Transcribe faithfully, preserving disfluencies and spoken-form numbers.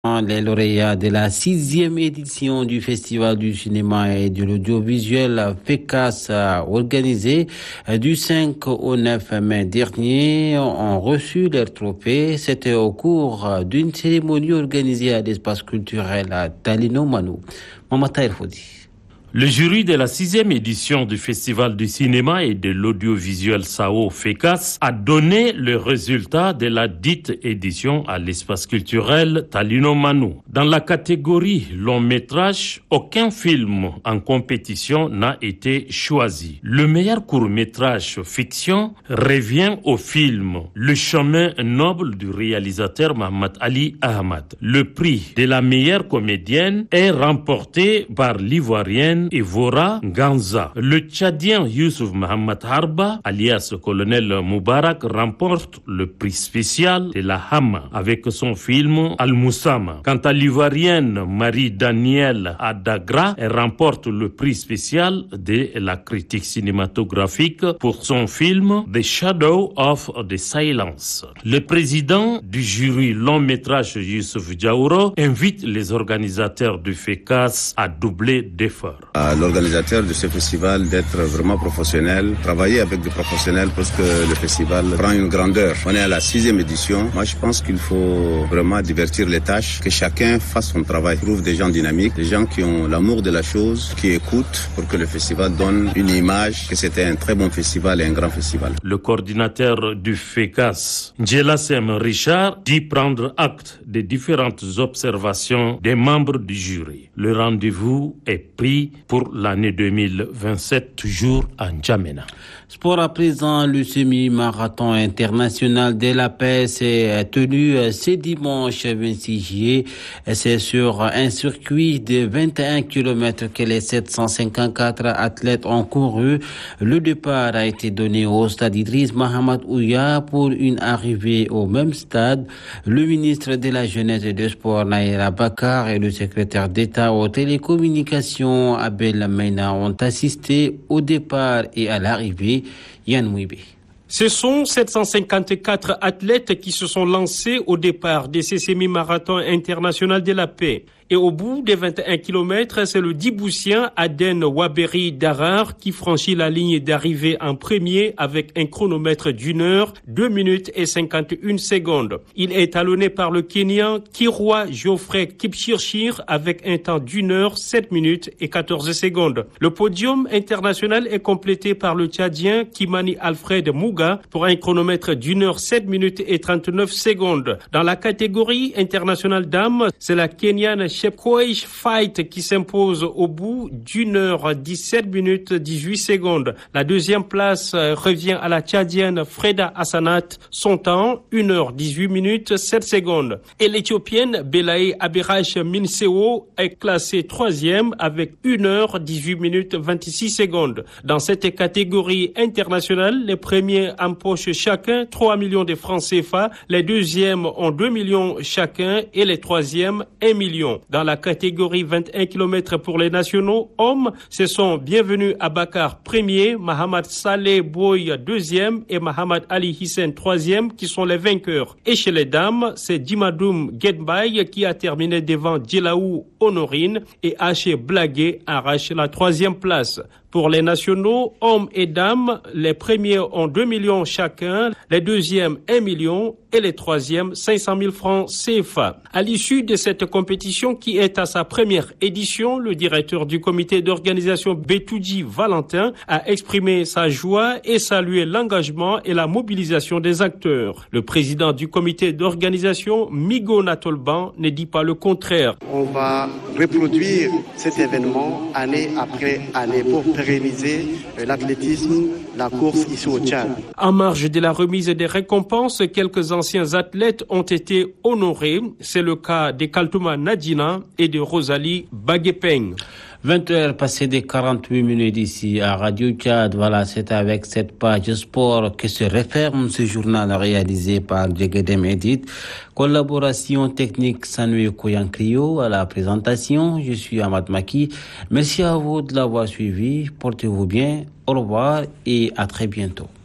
Les lauréats de la sixième édition du Festival du cinéma et de l'audiovisuel FECAS organisé du cinq au neuf mai dernier ont reçu leur trophée. C'était au cours d'une cérémonie organisée à l'espace culturel à Talino Manou. Mamata El Fodi. Le jury de la sixième édition du Festival du cinéma et de l'audiovisuel Sao FECAS a donné le résultat de la dite édition à l'espace culturel Talino Manou. Dans la catégorie long métrage, aucun film en compétition n'a été choisi. Le meilleur court métrage fiction revient au film Le chemin noble du réalisateur Mohamed Ali Ahmad. Le prix de la meilleure comédienne est remporté par l'ivoirienne Evora Ganza. Le Tchadien Youssouf Mohamed Harba, alias colonel Moubarak, remporte le prix spécial de la Hama avec son film Al-Moussama. Quant à l'ivoirienne Marie-Danielle Adagra, elle remporte le prix spécial de la critique cinématographique pour son film The Shadow of the Silence. Le président du jury long métrage Youssouf Diaouro invite les organisateurs du FECAS à doubler d'efforts. À l'organisateur de ce festival d'être vraiment professionnel, travailler avec des professionnels parce que le festival prend une grandeur. On est à la sixième édition. Moi, je pense qu'il faut vraiment divertir les tâches, que chacun fasse son travail, trouve des gens dynamiques, des gens qui ont l'amour de la chose, qui écoutent pour que le festival donne une image que c'était un très bon festival et un grand festival. Le coordinateur du FECAS, Njelassem Richard, dit prendre acte des différentes observations des membres du jury. Le rendez-vous est pris pour l'année deux mille vingt-sept, toujours à N'Djamena. Sport à présent, le semi-marathon international de la paix s'est tenu ce dimanche vingt-six juillet. C'est sur un circuit de vingt et un kilomètres que les sept cent cinquante-quatre athlètes ont couru. Le départ a été donné au stade Idriss Mahamad Ouya pour une arrivée au même stade. Le ministre de la Jeunesse et des Sports, Naïra Bakar, et le secrétaire d'État aux télécommunications, Abel Meina, ont assisté au départ et à l'arrivée. Yann Mouibé. Ce sont sept cent cinquante-quatre athlètes qui se sont lancés au départ de ce semi-marathon international de la paix. Et au bout des vingt et un kilomètres, c'est le Djiboutien Aden Waberi Darar qui franchit la ligne d'arrivée en premier avec un chronomètre d'une heure, deux minutes et cinquante et une secondes. Il est talonné par le Kenyan Kirwa Geoffrey Kipchirchir avec un temps d'une heure, sept minutes et quatorze secondes. Le podium international est complété par le Tchadien Kimani Alfred Mouga pour un chronomètre d'une heure, sept minutes et trente-neuf secondes. Dans la catégorie internationale dames, c'est la Kenyane Chepkoech Fight qui s'impose au bout d'une heure, dix-sept minutes, dix-huit secondes. La deuxième place revient à la Tchadienne Freda Hassanat. Son temps, une heure, dix-huit minutes, sept secondes. Et l'Éthiopienne Belaï Abirach Minseo est classée troisième avec une heure, dix-huit minutes, vingt-six secondes. Dans cette catégorie internationale, les premiers empochent chacun trois millions de francs C F A, les deuxièmes ont deux millions chacun et les troisièmes un million. Dans la catégorie vingt et un kilomètres pour les nationaux hommes, ce sont Bienvenue Abakar premier, Mohamed Saleh Boy deuxième et Mohamed Ali Hissène troisième qui sont les vainqueurs. Et chez les dames, c'est Dimadoum Gedbay qui a terminé devant Djelaou Honorine et Haché Blagué arrache la troisième place. Pour les nationaux, hommes et dames, les premiers ont deux millions chacun, les deuxièmes un million et les troisièmes cinq cent mille francs C F A. À l'issue de cette compétition qui est à sa première édition, le directeur du comité d'organisation Betouji Valentin a exprimé sa joie et salué l'engagement et la mobilisation des acteurs. Le président du comité d'organisation, Migo Natolban, ne dit pas le contraire. On va reproduire cet événement année après année pour pérenniser l'athlétisme, la course ici au Tchad. En marge de la remise des récompenses, quelques anciens athlètes ont été honorés. C'est le cas de Kaltouma Nadina et de Rosalie Baguepeng. vingt heures passées de quarante-huit minutes ici à Radio Tchad. Voilà, c'est avec cette page sport que se referme ce journal réalisé par Djegedem Edit. Collaboration technique Sanoué Koyankrio à la présentation. Je suis Ahmad Maki. Merci à vous de l'avoir suivi. Portez-vous bien. Au revoir et à très bientôt.